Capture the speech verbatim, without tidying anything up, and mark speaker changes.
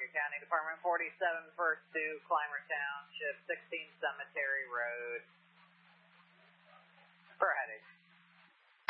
Speaker 1: County, Department forty-seven, first to Clymer Township, sixteen